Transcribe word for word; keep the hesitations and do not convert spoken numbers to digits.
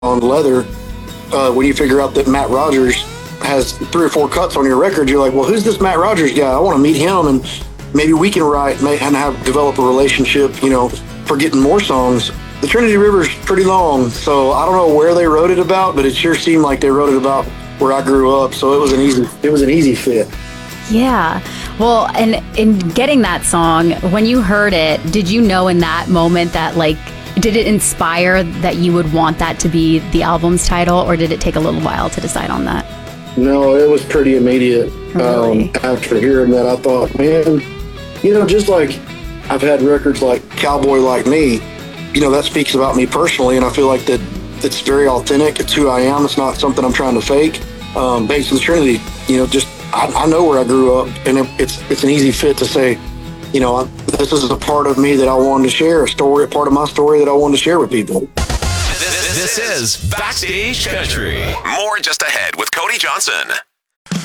on leather, uh, when you figure out that Matt Rogers has three or four cuts on your record, you're like, well, who's this Matt Rogers guy? I want to meet him, and maybe we can write and have develop a relationship, you know, for getting more songs. The Trinity River's pretty long, so I don't know where they wrote it about, but it sure seemed like they wrote it about where I grew up. So it was an easy, it was an easy fit. Yeah. Well, and in getting that song, when you heard it, did you know in that moment that, like, did it inspire that you would want that to be the album's title, or did it take a little while to decide on that? No, it was pretty immediate. Really? Um, after hearing that, I thought, man, you know, just like I've had records like Cowboy Like Me, you know, that speaks about me personally, and I feel like that it's very authentic. It's who I am. It's not something I'm trying to fake. Um, based in Trinity, you know, just I, I know where I grew up, and it, it's it's an easy fit to say, you know, this is a part of me that I wanted to share, a story, a part of my story that I wanted to share with people. This, this is Backstage Country. More just ahead with Cody Johnson.